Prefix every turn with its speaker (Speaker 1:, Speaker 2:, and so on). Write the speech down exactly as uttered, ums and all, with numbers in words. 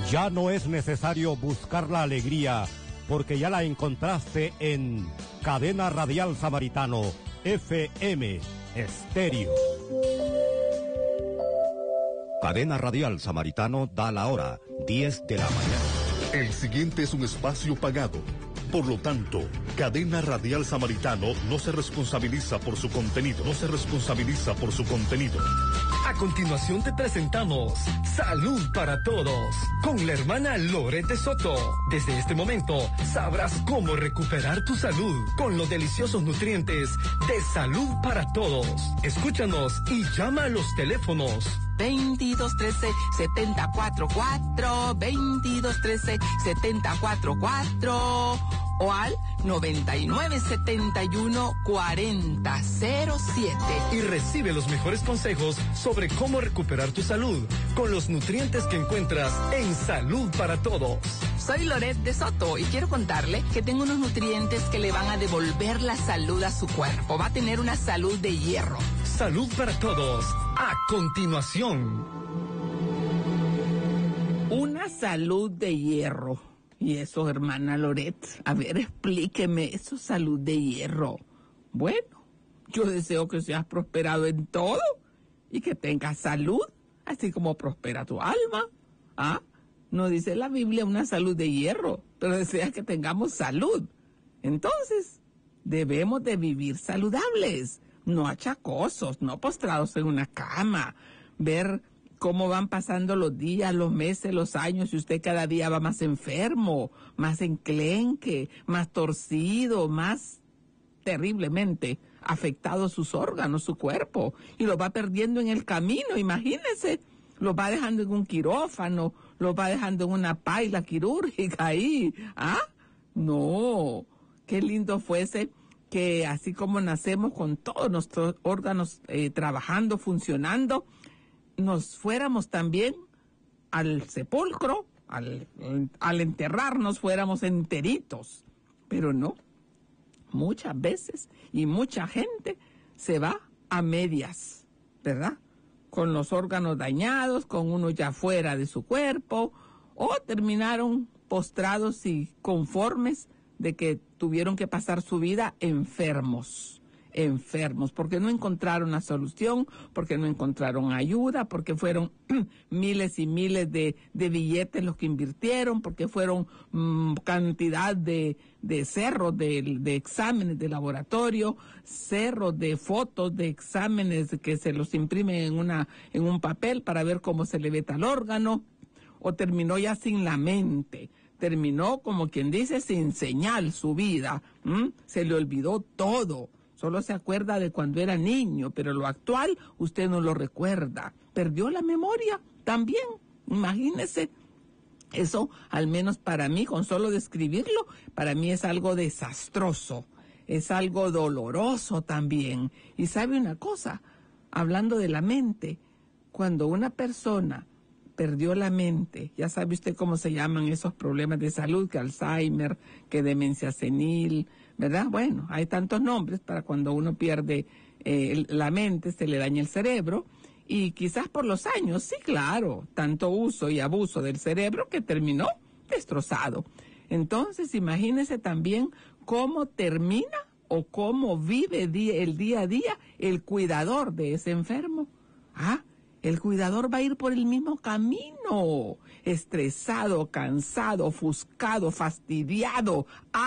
Speaker 1: Ya no es necesario buscar la alegría, porque ya la encontraste en Cadena Radial Samaritano, F M Estéreo. Cadena Radial Samaritano da la hora, diez de la mañana.
Speaker 2: El siguiente es un espacio pagado. Por lo tanto, Cadena Radial Samaritano no se responsabiliza por su contenido. No se responsabiliza por su contenido.
Speaker 3: A continuación te presentamos Salud para Todos con la hermana Lorete Soto. Desde este momento sabrás cómo recuperar tu salud con los deliciosos nutrientes de Salud para Todos. Escúchanos y llama a los teléfonos
Speaker 4: veintidós trece setenta y cuatro cuatro, veintidós trece setenta y cuatro cuatro o al noventa y nueve setenta y uno cuarenta cero siete.
Speaker 3: Y recibe los mejores consejos sobre cómo recuperar tu salud con los nutrientes que encuentras en Salud para Todos.
Speaker 4: Soy Loret de Soto y quiero contarle que tengo unos nutrientes que le van a devolver la salud a su cuerpo. Va a tener una salud de hierro.
Speaker 3: Salud para Todos. A continuación.
Speaker 4: Una salud de hierro. Y eso, hermana Loret, a ver, explíqueme eso, salud de hierro. Bueno, yo deseo que seas prosperado en todo y que tengas salud, así como prospera tu alma. ¿Ah? No dice la Biblia una salud de hierro, pero desea que tengamos salud. Entonces, debemos de vivir saludables, no achacosos, no postrados en una cama, ver cómo van pasando los días, los meses, los años, y usted cada día va más enfermo, más enclenque, más torcido, más terriblemente afectados sus órganos, su cuerpo, y lo va perdiendo en el camino, imagínese, lo va dejando en un quirófano, lo va dejando en una paila quirúrgica ahí, ¿ah? No, qué lindo fuese que así como nacemos con todos nuestros órganos eh, trabajando, funcionando, nos fuéramos también al sepulcro, al, al enterrarnos fuéramos enteritos, pero no, muchas veces y mucha gente se va a medias, ¿verdad? Con los órganos dañados, con uno ya fuera de su cuerpo, o terminaron postrados y conformes de que tuvieron que pasar su vida enfermos. enfermos, porque no encontraron la solución, porque no encontraron ayuda, porque fueron miles y miles de, de billetes los que invirtieron, porque fueron mmm, cantidad de, de cerros de, de exámenes de laboratorio, cerros de fotos de exámenes que se los imprimen en una, en un papel para ver cómo se le ve tal órgano, o terminó ya sin la mente. Terminó, como quien dice, sin señal su vida, ¿m? Se le olvidó todo. Solo se acuerda de cuando era niño, pero lo actual usted no lo recuerda. Perdió la memoria también, imagínese. Eso, al menos para mí, con solo describirlo, para mí es algo desastroso, es algo doloroso también. Y sabe una cosa, hablando de la mente, cuando una persona perdió la mente, ya sabe usted cómo se llaman esos problemas de salud, que Alzheimer, que demencia senil, ¿verdad? Bueno, hay tantos nombres para cuando uno pierde eh, la mente, se le daña el cerebro, y quizás por los años, sí, claro, tanto uso y abuso del cerebro que terminó destrozado. Entonces, imagínese también cómo termina o cómo vive día, el día a día el cuidador de ese enfermo. Ah, el cuidador va a ir por el mismo camino, estresado, cansado, ofuscado, fastidiado,